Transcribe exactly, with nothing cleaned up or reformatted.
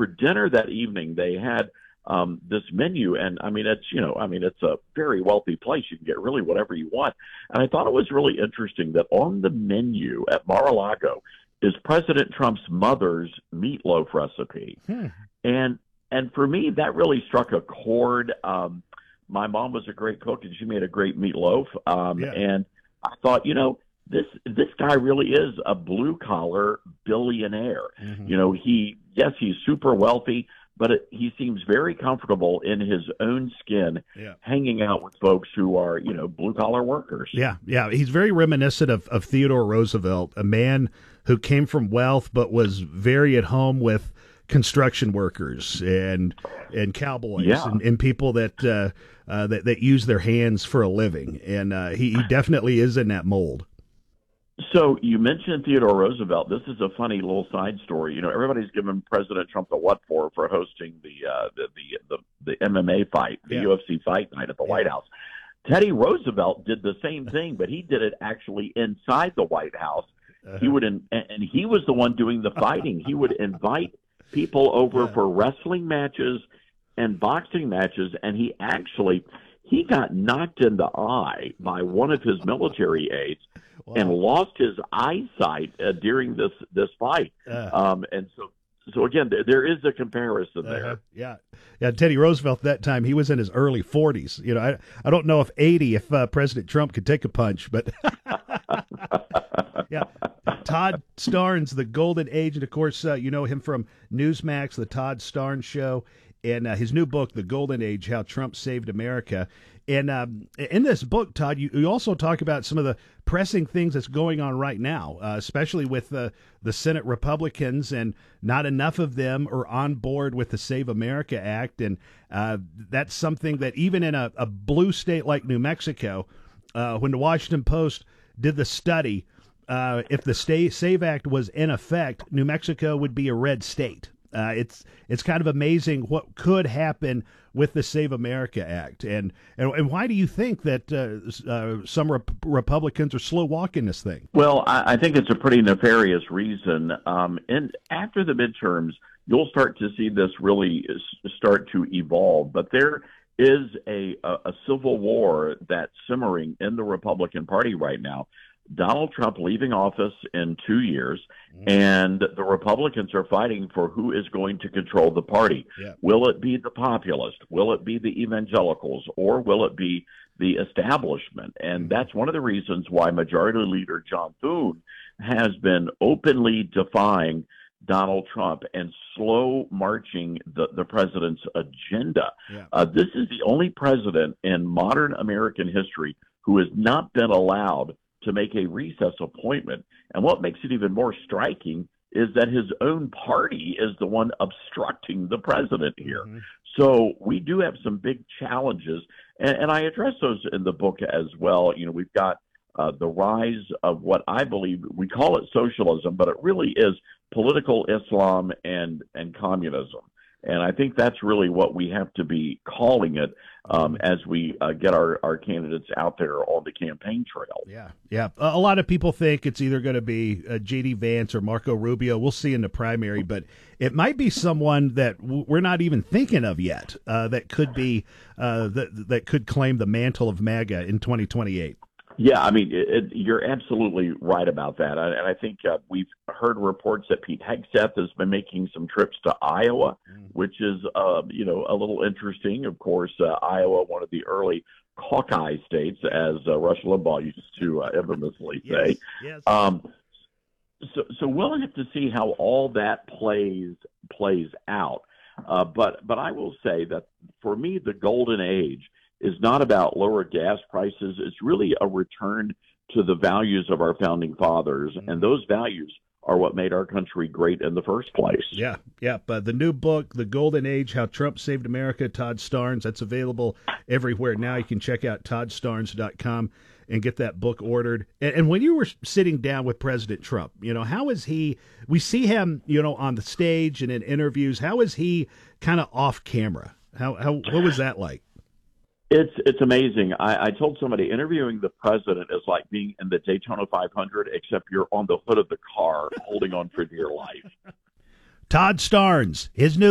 for dinner that evening, they had um, this menu, and I mean, it's you know, I mean, it's a very wealthy place. You can get really whatever you want, and I thought it was really interesting that on the menu at Mar-a-Lago is President Trump's mother's meatloaf recipe, Hmm. and and for me, that really struck a chord. Um, my mom was a great cook, and she made a great meatloaf, um, Yeah. and I thought, you know. This this guy really is a blue collar billionaire. Mm-hmm. You know, he yes, he's super wealthy, but it, he seems very comfortable in his own skin, Yeah. hanging out with folks who are you know blue collar workers. Yeah, yeah. He's very reminiscent of, of Theodore Roosevelt, a man who came from wealth but was very at home with construction workers and and cowboys Yeah. and, and people that, uh, uh, that that use their hands for a living. And uh, he, he definitely is in that mold. So you mentioned Theodore Roosevelt. This is a funny little side story. You know, everybody's given President Trump the what for for hosting the uh, the, the the the M M A fight, the Yeah. U F C fight night at the Yeah. White House. Teddy Roosevelt did the same thing, but he did it actually inside the White House. Uh-huh. He would, in, and he was the one doing the fighting. He would invite people over Yeah. for wrestling matches and boxing matches, and he actually he got knocked in the eye by one of his military aides. Wow. And lost his eyesight uh, during this this fight, Uh. um, and so so again, there, there is a comparison Uh-huh. there. Yeah, yeah. Teddy Roosevelt at that time, he was in his early forties. You know, I I don't know if eighty, if uh, President Trump could take a punch, but yeah. Todd Starnes, the Golden Age, and of course, uh, you know him from Newsmax, the Todd Starnes Show, and uh, his new book, The Golden Age: How Trump Saved America. And um, in this book, Todd, you, you also talk about some of the pressing things that's going on right now, uh, especially with uh, the Senate Republicans, and not enough of them are on board with the Save America Act. And uh, that's something that even in a, a blue state like New Mexico, uh, when the Washington Post did the study, uh, if the state Save Act was in effect, New Mexico would be a red state. Uh, it's it's kind of amazing what could happen with the Save America Act, and and, and why do you think that uh, uh, some rep- Republicans are slow walking this thing? Well, I, I think it's a pretty nefarious reason. Um, and after the midterms, you'll start to see this really s- start to evolve. But there is a, a, a civil war that's simmering in the Republican Party right now. Donald Trump leaving office in two years, and the Republicans are fighting for who is going to control the party. Yeah. Will it be the populist? Will it be the evangelicals? Or will it be the establishment? And that's one of the reasons why Majority Leader John Thune has been openly defying Donald Trump and slow marching the, the president's agenda. Yeah. Uh, this is the only president in modern American history who has not been allowed to make a recess appointment. And what makes it even more striking is that his own party is the one obstructing the president here. Mm-hmm. So we do have some big challenges, and, and I address those in the book as well. You know, we've got uh, the rise of what I believe, we call it socialism, but it really is political Islam and, and communism. And I think that's really what we have to be calling it um, as we uh, get our, our candidates out there on the campaign trail. Yeah, yeah. A a lot of people think it's either going to be uh, J D Vance or Marco Rubio. We'll see in the primary, but it might be someone that w- we're not even thinking of yet uh, that could be uh, that that could claim the mantle of MAGA in twenty twenty-eight. Yeah, I mean, it, it, you're absolutely right about that. I, and I think uh, we've heard reports that Pete Hegseth has been making some trips to Iowa, Mm. which is, uh, you know, a little interesting. Of course, uh, Iowa, one of the early Hawkeye states, as uh, Rush Limbaugh used to uh, infamously say. Yes, yes. Um, so, so we'll have to see how all that plays plays out. Uh, but, but I will say that for me, the golden age is not about lower gas prices. It's really a return to the values of our founding fathers, Mm-hmm. and those values are what made our country great in the first place. Yeah, yeah. But the new book, The Golden Age: How Trump Saved America, Todd Starnes, that's available everywhere now. You can check out todd starnes dot com and get that book ordered. And, and when you were sitting down with President Trump, you know, how is he? We see him, you know, on the stage and in interviews. How is he kind of off camera? How how what was that like? It's it's amazing. I, I told somebody interviewing the president is like being in the Daytona five hundred, except you're on the hood of the car holding on for dear life. Todd Starnes, his new